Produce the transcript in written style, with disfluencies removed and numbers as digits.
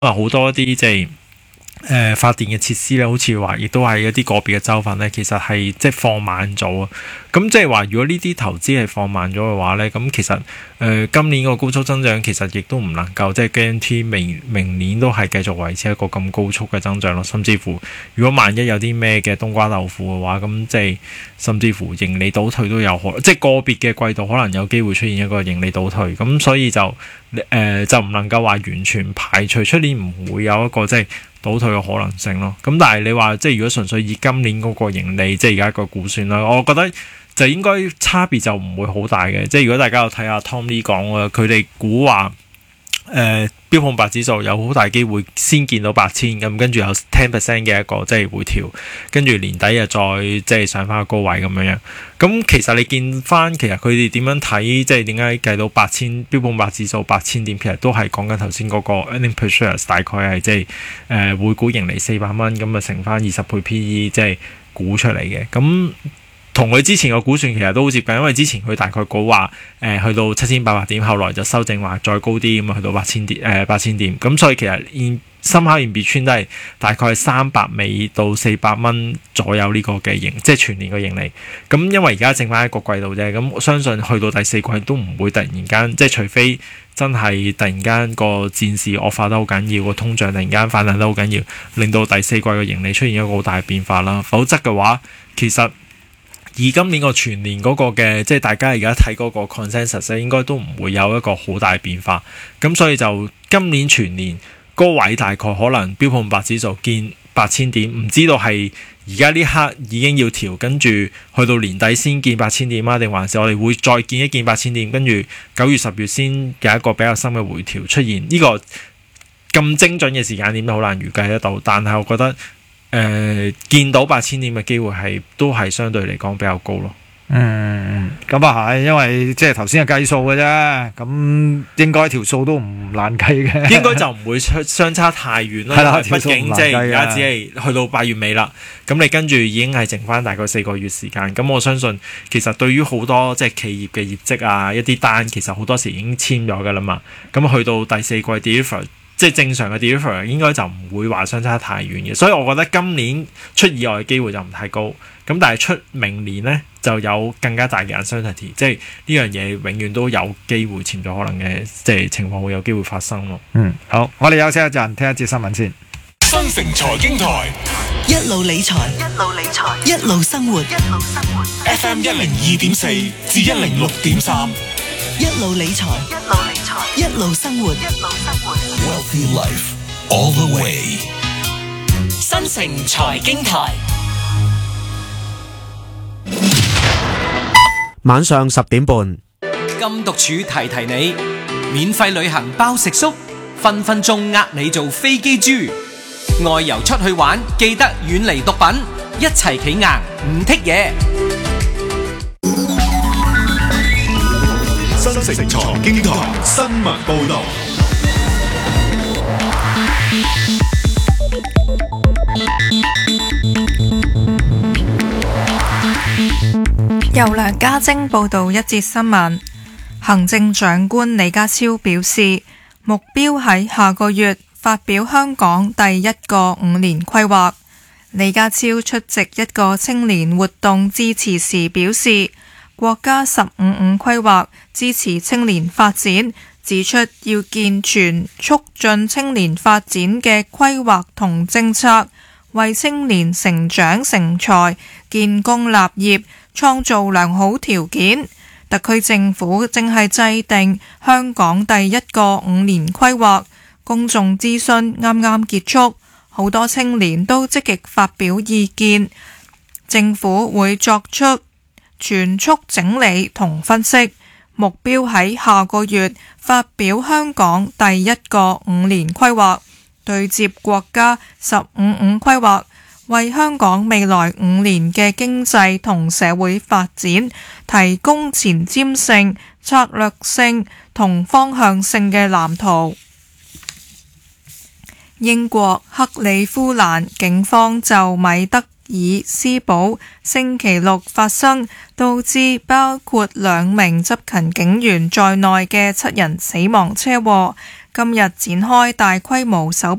好多一啲即係發電嘅設施咧，好似話亦都係一啲個別嘅州份咧，其實係即係放慢咗啊。咁即係話，如果呢啲投資係放慢咗嘅話咧，咁其實今年個高速增長其實亦都唔能夠即係 guarantee 明年都係繼續維持一個咁高速嘅增長咯。甚至乎，如果萬一有啲咩嘅冬瓜豆腐嘅話，咁即係甚至乎盈利倒退都有可能，即係個別嘅季度可能有機會出現一個盈利倒退。咁所以就唔能夠話完全排除出年唔會有一個即係倒退嘅可能性咯。咁但係你話即係如果純粹以今年嗰個盈利，即係而家個估算啦，我覺得就應該差別就唔會好大嘅。即係如果大家有睇下 Tom Lee 講啊，佢哋估話標普500指數有好大機會先見到8000，咁跟住有10% 嘅一個即係回調，跟住年底又再即係上翻個高位咁樣。咁其實你見翻其實佢哋點樣睇，即係點解計到8000標普500指數8000點，其實都係講緊頭先嗰個 earning per share 大概係即係每股盈利400蚊，咁啊乘翻20倍 PE 即係估出嚟嘅。咁同佢之前個估算其實都好接近，因為之前佢大概估話去到7800點，後來就修正話再高啲，咁去到8000點，咁所以其實somehow in between都係大概300美到400蚊左右呢個嘅即係全年嘅盈利。咁因為而家剩翻一個季度啫，咁我相信去到第四季都唔會突然間，即係除非真係突然間個戰事惡化得好緊要，個通脹突然間反彈得好緊要，令到第四季嘅盈利出現一個好大嘅變化啦。否則嘅話，其實而今年個全年嗰個嘅即係大家而家睇嗰個 consensus 應該都唔會有一個好大變化。咁所以就今年全年高位大概可能標普500指數見8000點，唔知道係而家呢刻已經要調，跟住去到年底先見8000點啊，定還是我哋會再見一見8000點，跟住9月10月先有一個比較深嘅回調出現。呢個咁精準嘅時間點都好難預計得到，但係我覺得見到8000點嘅機會都係相對嚟講比較高咯。 咁啊係，因為即係頭先係計數嘅啫，咁應該條數都唔難計嘅， 應該就唔會相差太遠啦。 係啦， 畢竟即係而家只係去到8月尾啦，咁你跟住已經係剩翻大概4個月時間。咁我相信其實對於好多即係企業嘅業績啊，一啲單其實好多時已經簽咗㗎啦嘛。咁去到第4季 deliver，即係正常嘅 deliver 應該就唔會話相差太遠嘅，所以我覺得今年出意外嘅機會就唔太高。咁但係出明年呢，就有更加大嘅 uncertainty， 即係呢樣嘢永遠都有機會潛在可能嘅即係情況會有機會發生咯。 好，我哋休息一陣，聽一節新聞先。 新城財經台一路理財，一路生活。 FM 102.4至106.3， 一路理財，一路生活。 Wealthy Life all the way。 新城財經台。 晚上10點半， 禁毒處提提你，免費旅行包食宿，分分鐘呃你做飛機豬。外遊出去玩，記得遠離毒品，一齊企硬唔剔嘢。 新城財經台新聞報道。 由梁家晶報道一節新聞。行政長官李家超表示，目標喺下個月發表香港第一個5年規劃。李家超出席一個青年活動致辭時表示，國家15+5規劃支持青年發展，指出要健全促進青年發展嘅規劃同政策，為青年成長成才、建功立業創造良好條件。特區政府正係制定香港第一個5年規劃，公眾諮詢啱啱結束，好多青年都積極發表意見，政府會作出全速整理同分析，目標喺下個月發表香港第一個5年規劃，對接國家15+5規劃，為香港未來5年嘅經濟同社會發展提供前瞻性、策略性同方向性嘅藍圖。英國克里夫蘭警方就米德爾斯堡星期六發生導致包括2名執勤警員在內嘅7人死亡車禍，今日展開大規模搜捕